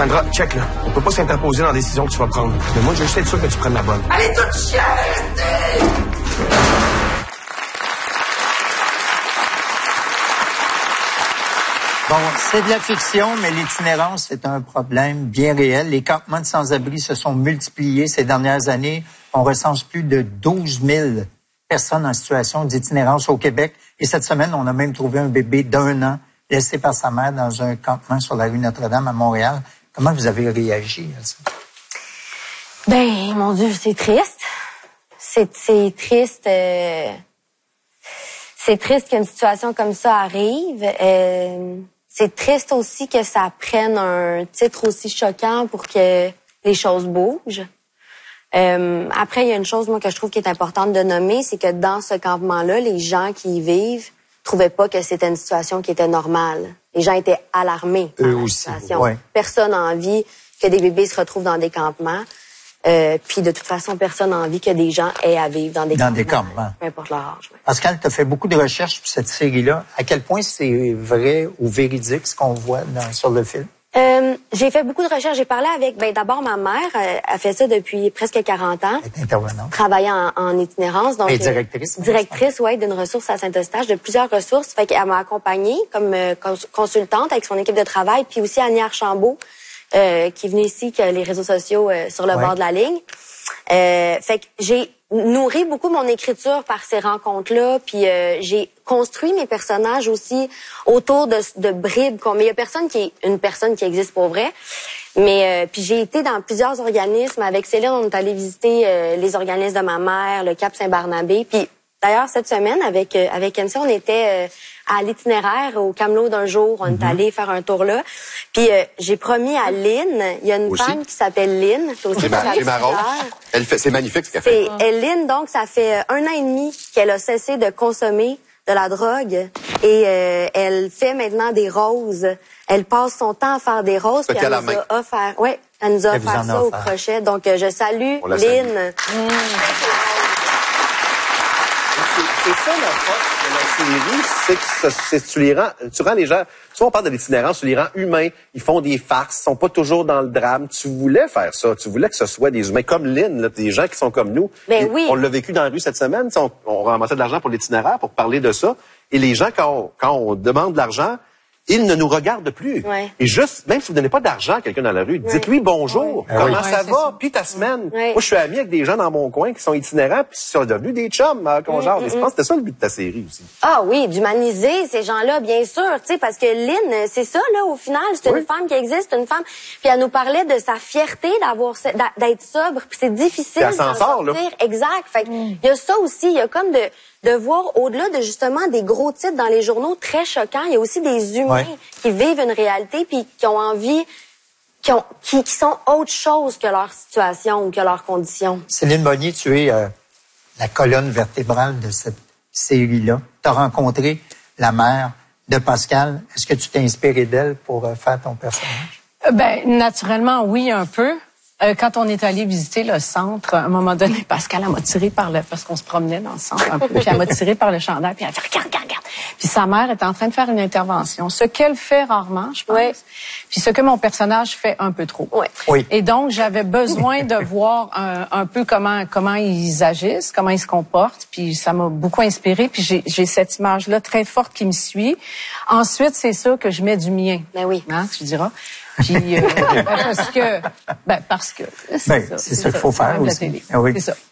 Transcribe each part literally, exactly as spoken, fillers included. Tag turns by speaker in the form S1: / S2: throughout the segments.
S1: Sandra, check, là. On peut pas s'interposer dans la décision que tu vas prendre. Mais moi, je veux juste être sûr que tu prennes la bonne.
S2: Allez, tout chien, restez!
S3: Bon, c'est de la fiction, mais l'itinérance, c'est un problème bien réel. Les campements de sans-abri se sont multipliés ces dernières années. On recense plus de douze mille personnes en situation d'itinérance au Québec. Et cette semaine, on a même trouvé un bébé d'un an laissé par sa mère dans un campement sur la rue Notre-Dame à Montréal. Comment vous avez réagi à ça?
S4: Ben, mon Dieu, c'est triste. C'est, c'est triste. Euh... C'est triste qu'une situation comme ça arrive. Euh... C'est triste aussi que ça prenne un titre aussi choquant pour que les choses bougent. Euh, après, il y a une chose, moi, que je trouve qui est importante de nommer, c'est que dans ce campement-là, les gens qui y vivent trouvaient pas que c'était une situation qui était normale. Les gens étaient alarmés par
S3: Eux
S4: la
S3: aussi,
S4: situation.
S3: ouais.
S4: Personne n'a envie que des bébés se retrouvent dans des campements. Euh, puis de toute façon, personne n'a envie que des gens aient à vivre dans des
S3: Dans
S4: campements.
S3: des campements.
S4: Peu importe leur âge. Ouais.
S3: Pascal, tu as fait beaucoup de recherches sur cette série-là. À quel point c'est vrai ou véridique ce qu'on voit dans, sur le film?
S4: Euh, j'ai fait beaucoup de recherches. J'ai parlé avec, ben d'abord ma mère, euh, elle fait ça depuis presque quarante ans.
S3: Elle est intervenante.
S4: Travaillant en, en itinérance. Donc,
S3: Et directrice.
S4: Euh, directrice, oui, d'une ressource à Saint-Eustache, de plusieurs ressources. Fait qu'elle m'a accompagnée comme euh, cons consultante avec son équipe de travail, puis aussi Annie Archambault, euh, qui est venue ici, que les réseaux sociaux euh, sur le
S3: ouais.
S4: bord de la ligne. Euh, fait que j'ai nourri beaucoup mon écriture par ces rencontres-là, puis euh, j'ai construit mes personnages aussi autour de, de bribes. Mais il y a personne qui est une personne qui existe pour vrai. Mais euh, puis j'ai été dans plusieurs organismes. Avec Céline, on est allé visiter euh, les organismes de ma mère, le Cap Saint-Barnabé. Puis d'ailleurs, cette semaine, avec euh, avec Kenzie, on était euh, à l'itinéraire au Camelot d'un jour. On mm-hmm. est allé faire un tour là. Puis euh, j'ai promis à Lynn, il y a une
S5: aussi.
S4: femme qui s'appelle Lynn.
S5: C'est ma, marrant. Elle fait, c'est magnifique ce qu'elle fait.
S4: C'est Lynn, donc ça fait un an et demi qu'elle a cessé de consommer de la drogue et euh, elle fait maintenant des roses. Elle passe son temps à faire des roses. Puis elle nous
S5: main.
S4: a offert, ouais, elle nous a
S3: Elle
S4: offert ça au crochet. Donc euh, je salue Lynn. Mmh.
S5: C'est ça la force de la série, c'est que ça, c'est, tu les rends, tu rends les gens, souvent on parle de l'itinérance, tu les rends humains, ils font des farces, ils sont pas toujours dans le drame. Tu voulais faire ça, tu voulais que ce soit des humains comme Lynn, là, des gens qui sont comme nous.
S4: Ben oui.
S5: On l'a vécu dans la rue cette semaine, on, on ramassait de l'argent pour l'itinéraire pour parler de ça, et les gens quand on, quand on demande de l'argent, ils ne nous regardent plus.
S4: Ouais.
S5: Et juste, même si vous ne donnez pas d'argent à quelqu'un dans la rue, ouais. dites-lui bonjour,
S4: ouais.
S5: comment
S3: oui.
S5: ça
S4: ouais,
S5: va,
S4: ça.
S5: puis ta semaine.
S4: Ouais.
S5: Moi, je suis ami avec des gens dans mon coin qui sont itinérants, puis qui sont devenus des chums, euh, qu'on
S4: mm,
S5: genre.
S4: mm,
S5: Je pense que c'était ça le but de ta série aussi.
S4: Ah oui, d'humaniser ces gens-là, bien sûr, tu sais, parce que Lynn, c'est ça, là, au final, c'est
S5: oui.
S4: une femme qui existe, une femme, puis elle nous parlait de sa fierté d'avoir, d'être sobre, puis c'est difficile
S5: elle s'en sort, là.
S4: Exact. Fait il y a ça aussi, il y a comme de, de voir au-delà de justement des gros titres dans les journaux très choquants, il y a aussi des humains
S3: ouais.
S4: qui vivent une réalité puis qui ont envie, qui, ont, qui, qui sont autre chose que leur situation ou que leurs conditions.
S3: Céline Bonnier, tu es euh, la colonne vertébrale de cette série-là. Tu as rencontré la mère de Pascal. Est-ce que tu t'es inspiré d'elle pour euh, faire ton personnage?
S6: Ben, naturellement, oui, un peu. Euh, quand on est allé visiter le centre, à un moment donné, Pascal, elle m'a tiré par le... Parce qu'on se promenait dans le centre un peu. Puis elle m'a tiré par le chandail, puis elle a fait « Regarde, regarde, regarde! » Puis sa mère était en train de faire une intervention. Ce qu'elle fait rarement, je pense.
S4: Ouais.
S6: Puis ce que mon personnage fait un peu trop.
S4: Ouais.
S3: Oui.
S6: Et donc, j'avais besoin de voir un, un peu comment comment ils agissent, comment ils se comportent. Puis ça m'a beaucoup inspiré. Puis j'ai, j'ai cette image-là très forte qui me suit. Ensuite, c'est ça que je mets du mien.
S4: Ben oui.
S6: Hein, tu diras. Puis euh, ben parce que ben parce que c'est
S3: ben,
S6: ça,
S3: c'est ça qu'il faut faire aussi. Ah oui.
S6: C'est ça.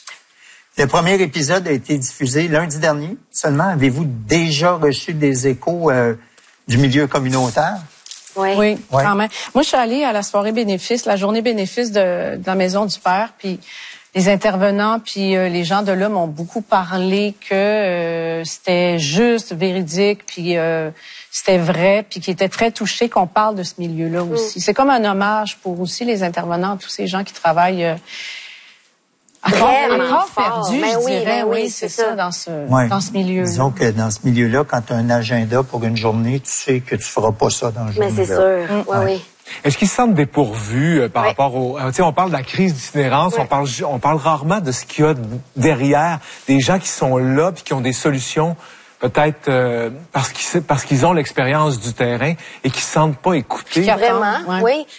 S3: Le premier épisode a été diffusé lundi dernier. Seulement, avez-vous déjà reçu des échos euh, du milieu communautaire?
S4: Oui.
S6: Oui,
S3: ouais.
S6: quand même. Moi, je suis allée à la soirée bénéfice, la journée bénéfice de, de la Maison du Père, puis les intervenants, puis euh, les gens de là m'ont beaucoup parlé que euh, c'était juste, véridique, puis euh, c'était vrai, puis qu'ils étaient très touchés qu'on parle de ce milieu-là aussi. Mm. C'est comme un hommage pour aussi les intervenants, tous ces gens qui travaillent euh, encore perdus,
S4: ben
S6: je
S4: oui,
S6: dirais.
S4: ben oui,
S6: oui, c'est ça, ça, dans ce,
S3: ouais.
S6: dans ce milieu-là.
S3: Disons que dans ce milieu-là, quand tu as un agenda pour une journée, tu sais que tu feras pas ça dans le journée.
S4: Mais c'est sûr, mm. oui,
S3: ouais.
S4: oui.
S7: Est-ce qu'ils se sentent dépourvus euh, par
S4: oui.
S7: rapport au... Tu sais, on parle de la crise d'itinérance, oui. on parle on parle rarement de ce qu'il y a derrière, des gens qui sont là puis qui ont des solutions, peut-être euh, parce qu'ils parce qu'ils ont l'expérience du terrain et qui se sentent pas écoutés.
S4: Vraiment,
S6: ouais.
S4: oui.